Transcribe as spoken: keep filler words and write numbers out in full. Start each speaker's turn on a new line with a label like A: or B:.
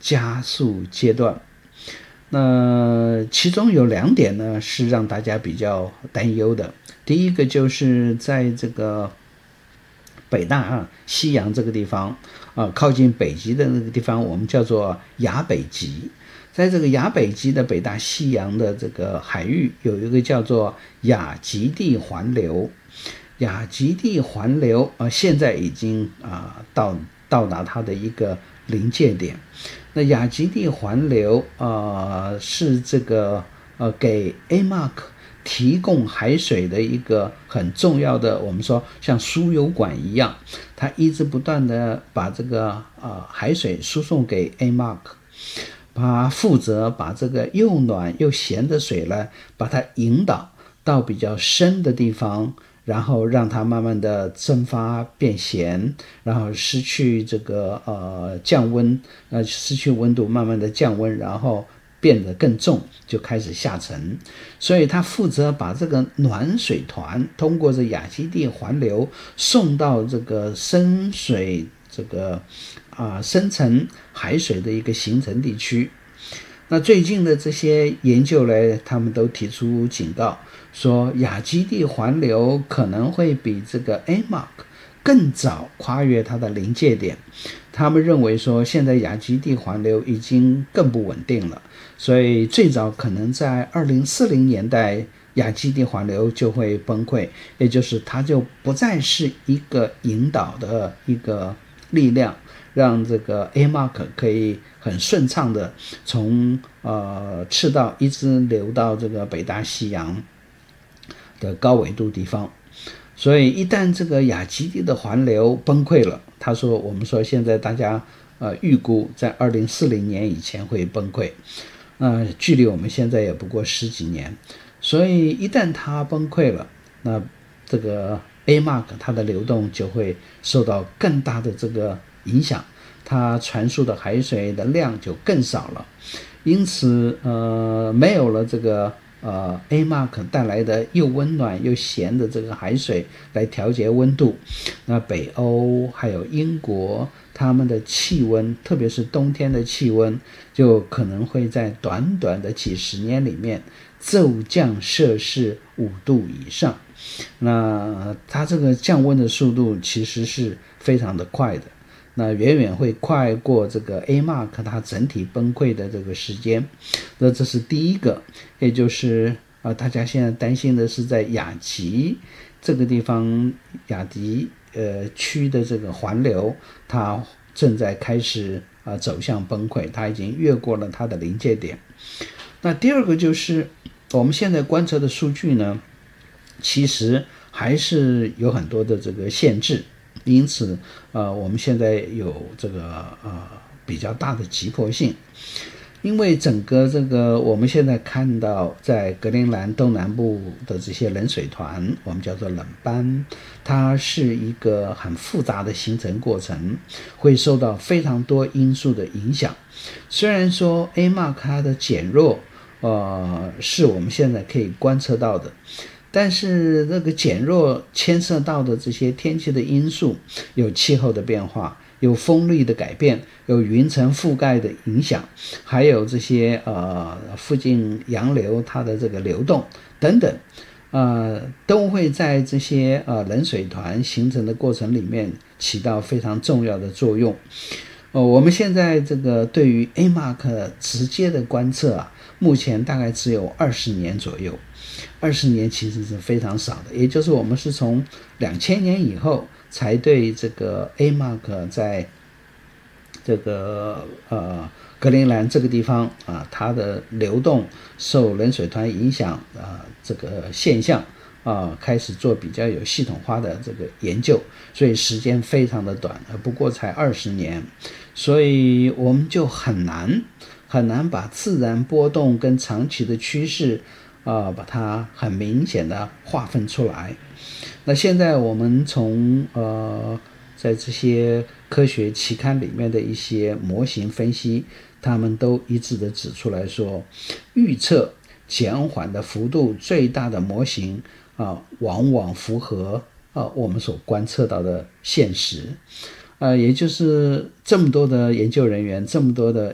A: 加速阶段。那其中有两点呢是让大家比较担忧的。第一个就是在这个北大西洋这个地方啊，靠近北极的那个地方，我们叫做亚北极。在这个亚北极的北大西洋的这个海域，有一个叫做亚极地环流。亚极地环流啊，现在已经啊到到达它的一个临界点。那亚极地环流啊，是这个呃给 A M A C 提供海水的一个很重要的，我们说像输油管一样，它一直不断的把这个呃海水输送给 A M A C， 它负责把这个又暖又咸的水呢，把它引导到比较深的地方，然后让它慢慢的蒸发变咸，然后失去这个呃降温，呃失去温度，慢慢的降温，然后变得更重，就开始下沉。所以它负责把这个暖水团通过这亚极地环流送到这个深水这个啊、呃、深层海水的一个形成地区。那最近的这些研究呢，他们都提出警告，说亚极地环流可能会比这个 A M A C 更早跨越它的临界点。他们认为说，现在亚极地环流已经更不稳定了，所以最早可能在二零四零年代，亚极地环流就会崩溃，也就是它就不再是一个引导的一个力量，让这个 A M A C 可以很顺畅的从呃赤道一直流到这个北大西洋的高纬度地方。所以一旦这个亚极地的环流崩溃了，他说我们说现在大家呃预估在二零四零年以前会崩溃，呃距离我们现在也不过十几年。所以一旦它崩溃了，那这个 A M A C 它的流动就会受到更大的这个影响，它传输的海水的量就更少了。因此呃没有了这个呃 A M A C 带来的又温暖又咸的这个海水来调节温度，那北欧还有英国他们的气温，特别是冬天的气温，就可能会在短短的几十年里面骤降摄氏五度以上。那它这个降温的速度其实是非常的快的，那远远会快过这个 A M A C 它整体崩溃的这个时间。那这是第一个，也就是呃大家现在担心的是在亚极这个地方，亚极呃区的这个环流，它正在开始啊、呃、走向崩溃，它已经越过了它的临界点。那第二个就是我们现在观测的数据呢，其实还是有很多的这个限制，因此呃我们现在有这个呃比较大的急迫性。因为整个这个我们现在看到在格陵兰东南部的这些冷水团，我们叫做冷斑，它是一个很复杂的形成过程，会受到非常多因素的影响。虽然说 A M A C 它的减弱呃是我们现在可以观测到的，但是那个减弱牵涉到的这些天气的因素，有气候的变化，有风力的改变，有云层覆盖的影响，还有这些呃附近洋流它的这个流动等等，呃都会在这些呃冷水团形成的过程里面起到非常重要的作用。呃我们现在这个对于 A M A C 直接的观测啊，目前大概只有二十年左右。二十年其实是非常少的，也就是我们是从两千年以后才对这个 A M A C 在这个呃格陵兰这个地方啊，它的流动受冷水团影响啊这个现象啊开始做比较有系统化的这个研究，所以时间非常的短，不过才二十年，所以我们就很难很难把自然波动跟长期的趋势啊、呃，把它很明显的划分出来。那现在我们从呃，在这些科学期刊里面的一些模型分析，他们都一致的指出来说，预测减缓的幅度最大的模型啊、呃，往往符合啊、呃、我们所观测到的现实。呃，也就是这么多的研究人员，这么多的